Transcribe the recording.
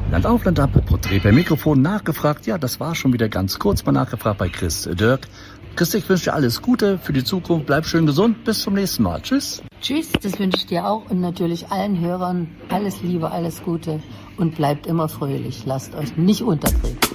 Land auf, Land ab, Porträt per Mikrofon nachgefragt. Ja, das war schon wieder ganz kurz mal nachgefragt bei Chris Dirk. Chris, ich wünsche dir alles Gute für die Zukunft. Bleib schön gesund. Bis zum nächsten Mal. Tschüss. Tschüss, das wünsche ich dir auch und natürlich allen Hörern alles Liebe, alles Gute und bleibt immer fröhlich. Lasst euch nicht unterkriegen.